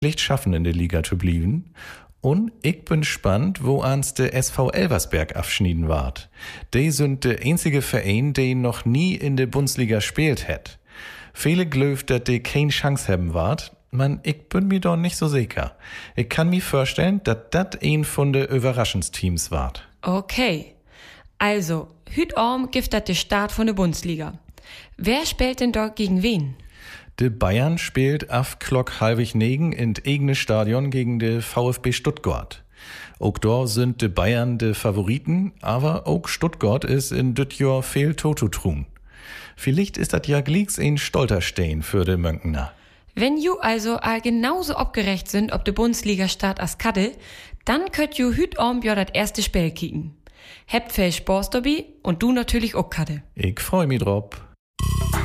Licht schaffen in der Liga zu blieben. Und ich bin gespannt, wo ans der SV Elversberg abschnieden ward. Die sind der einzige Verein, der noch nie in der Bundesliga spielt hat. Viele glöft, dass die keine Chance haben ward, man, ich bin mir doch nicht so sicher. Ich kann mir vorstellen, dass das ein von der Überraschungsteams ward. Okay, also, hüt gibt das der Start von der Bundesliga. Wer spielt denn dort gegen wen? De Bayern spielt af Klock halbig negen in eigene Stadion gegen de VfB Stuttgart. Auch dort sind de Bayern de Favoriten, aber auch Stuttgart ist in dit Jahr viel Totutrum. Vielleicht ist das ja gleich ein Stolperstein für de Mönkener. Wenn ju also genauso abgerecht sind ob de Bundesliga-Start as Kadde, dann könnt ju hüt ja das erste Spiel kicken. Hebt viel Spaß dabei und du natürlich auch Kadde. Ich freu mich drauf.